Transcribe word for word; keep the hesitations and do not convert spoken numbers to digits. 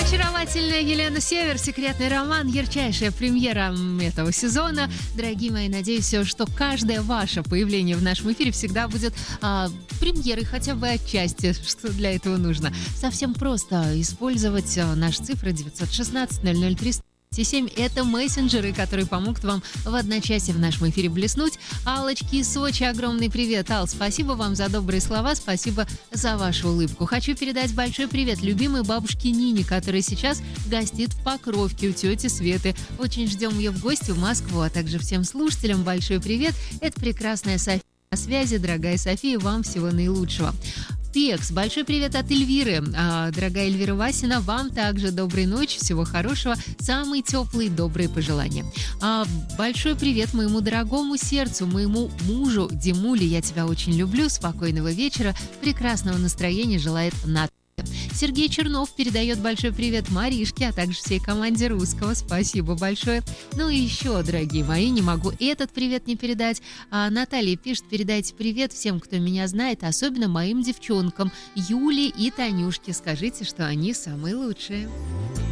Очаровательная Елена Север, секретный роман, ярчайшая премьера этого сезона. Дорогие мои, надеюсь, что каждое ваше появление в нашем эфире всегда будет а, премьерой хотя бы отчасти, что для этого нужно. Совсем просто использовать наши цифры девять один шесть ноль ноль три семь. Это мессенджеры, которые помогут вам в одночасье в нашем эфире блеснуть. Аллочке из Сочи огромный привет. Ал, спасибо вам за добрые слова, спасибо за вашу улыбку. Хочу передать большой привет любимой бабушке Нине, которая сейчас гостит в Покровке у тети Светы. Очень ждем ее в гости в Москву, а также всем слушателям большой привет. Это прекрасная София на связи. Дорогая София, вам всего наилучшего. Пекс, большой привет от Эльвиры. А, дорогая Эльвира Васина, вам также доброй ночи, всего хорошего, самые теплые добрые пожелания. А, большой привет моему дорогому сердцу, моему мужу Димуле, я тебя очень люблю, спокойного вечера, прекрасного настроения желает Наталья. Сергей Чернов передает большой привет Маришке, а также всей команде Русского. Спасибо большое. Ну и еще, дорогие мои, не могу этот привет не передать. А, Наталья пишет: передайте привет всем, кто меня знает, особенно моим девчонкам Юле и Танюшке. Скажите, что они самые лучшие.